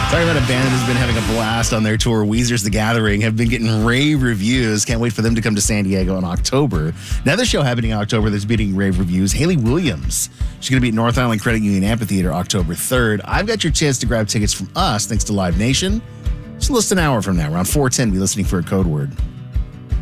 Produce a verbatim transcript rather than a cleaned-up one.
Talking about a band that has been having a blast on their tour, Weezer's The Gathering, have been getting rave reviews. Can't wait for them to come to San Diego in October. Another show happening in October that's getting rave reviews, Hayley Williams. She's going to be at North Island Credit Union Amphitheater October third. I've got your chance to grab tickets from us thanks to Live Nation. Just list an hour from now, around four ten, be listening for a code word.